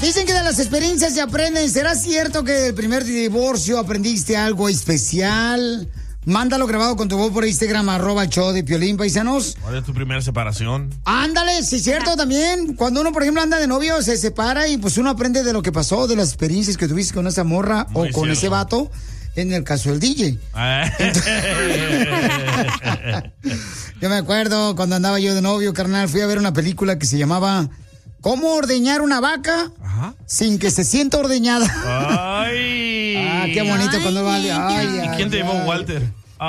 Dicen que de las experiencias se aprenden. ¿Será cierto que del primer divorcio aprendiste algo especial? Mándalo grabado con tu voz por Instagram, @show de Piolín, paisanos. ¿Cuál es tu primera separación? Ándale, sí, cierto también. Cuando uno, por ejemplo, anda de novio, se separa y pues uno aprende de lo que pasó, de las experiencias que tuviste con esa morra o con ese vato, en el caso del DJ. Yo me acuerdo cuando andaba yo de novio, carnal, fui a ver una película que se llamaba ¿Cómo ordeñar una vaca sin que se sienta ordeñada? ¡Ay! Ah, qué bonito cuando vale. ¿Y quién te llevó, Walter?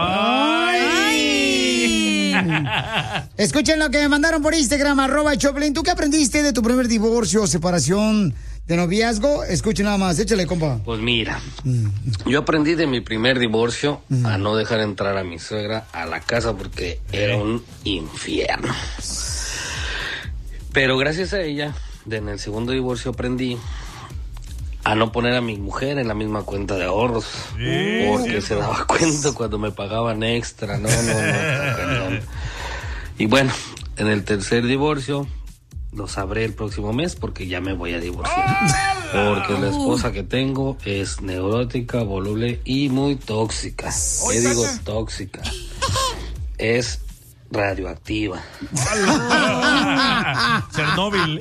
¡Ay! Escuchen lo que me mandaron por Instagram, @Choplin. ¿Tú qué aprendiste de tu primer divorcio o separación de noviazgo? Escuchen nada más, échale, compa. Pues mira, yo aprendí de mi primer divorcio a no dejar entrar a mi suegra a la casa porque era un infierno. Pero gracias a ella, en el segundo divorcio aprendí a no poner a mi mujer en la misma cuenta de ahorros. Porque se daba cuenta cuando me pagaban extra. No. Y bueno, en el tercer divorcio lo sabré el próximo mes porque ya me voy a divorciar. Porque la esposa que tengo es neurótica, voluble y muy tóxica. ¿Qué digo tóxica? Es radioactiva. Chernóbil.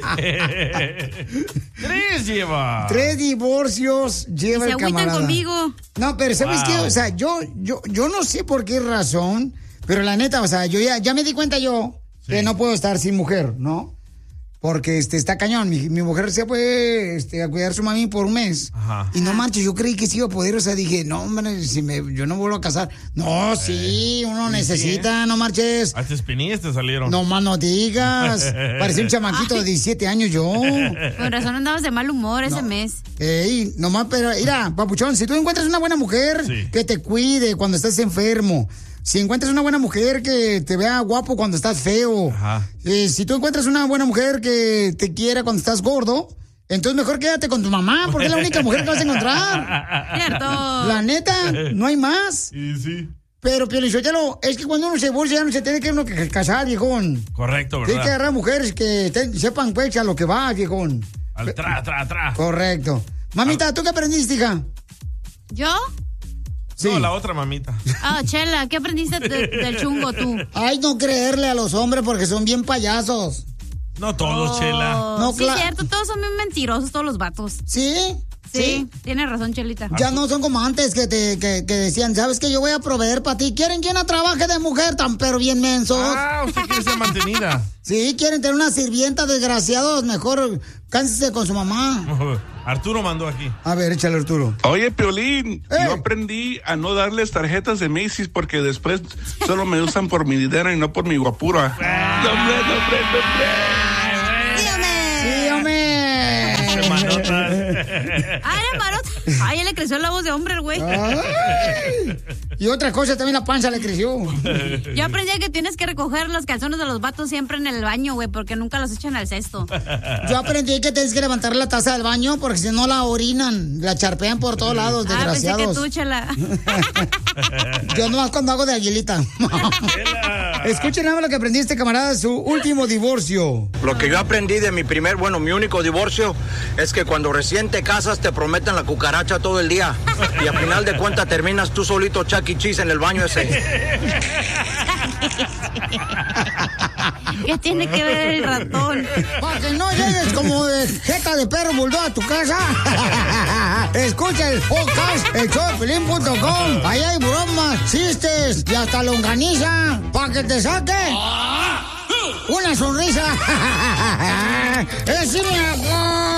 3 lleva. 3 divorcios lleva el camarada. Se agüitan conmigo. No, pero ¿sabes qué? O sea, yo no sé por qué razón, pero la neta, o sea, yo ya me di cuenta que no puedo estar sin mujer, ¿no? Porque está cañón. Mi mujer se fue a cuidar a su mami por un mes. Ajá. Y no manches, yo creí que sí iba a poder. O sea, dije, no, hombre, yo no vuelvo a casar. No, sí, uno necesita, no marches. Hasta espinillas te salieron. No más no digas. Parecía un chamaquito de 17 años yo. Con razón andabas de mal humor ese mes. Ey, nomás, pero mira, papuchón, si tú encuentras una buena mujer que te cuide cuando estás enfermo, si encuentras una buena mujer que te vea guapo cuando estás feo, si tú encuentras una buena mujer que te quiera cuando estás gordo, entonces mejor quédate con tu mamá, porque es la única mujer que vas a encontrar. Cierto. La neta, no hay más. Sí. Pero, Piolichotelo, es que cuando uno se divorcia ya no se tiene que uno casar, viejón. Correcto, ¿verdad? Tiene que agarrar mujeres que sepan, pues, a lo que va, viejón. Al tra. Correcto. Mamita, ¿tú qué aprendiste, hija? ¿Yo? Sí. No, la otra mamita. Chela, ¿qué aprendiste del chungo tú? Ay, no creerle a los hombres porque son bien payasos. No todos, Chela. No, sí, cierto, todos son bien mentirosos, todos los vatos. ¿Sí? Sí, tienes razón, Chelita. Ya no son como antes que decían, ¿sabes qué? Yo voy a proveer para ti. ¿Quieren que una trabaje de mujer tan pero bien mensos? Usted quiere ser mantenida. Sí, quieren tener una sirvienta, desgraciados. Mejor cánsese con su mamá. Arturo mandó aquí. A ver, échale, Arturo. Oye, Piolín, yo aprendí a no darles tarjetas de Macy's porque después solo me usan por mi dinero y no por mi guapura. ¡Hombre! Sí, hombre. Era marota. Ay, ya le creció la voz de hombre el güey. Y otra cosa, también la panza le creció. Yo aprendí que tienes que recoger los calzones de los vatos siempre en el baño, güey, porque nunca los echan al cesto. Yo aprendí que tienes que levantar la taza del baño porque si no la orinan, la charpean por todos lados, desgraciados. Pensé que tú, Chela. Yo nomás cuando hago de aguilita. Escuchen nada más lo que aprendiste, camarada, de su último divorcio. Lo que yo aprendí de mi mi único divorcio, es que cuando recién te casas te prometen la cucaracha todo el día y al final de cuentas terminas tú solito Chuck E. Cheese en el baño ese. ¿Qué tiene que ver el ratón? Para que no llegues como de jeta de perro bulldog a tu casa. Escucha el podcast, elshowdepiolín.com. Ahí hay bromas, chistes y hasta longaniza para que te saque una sonrisa. ¡Es mi amor!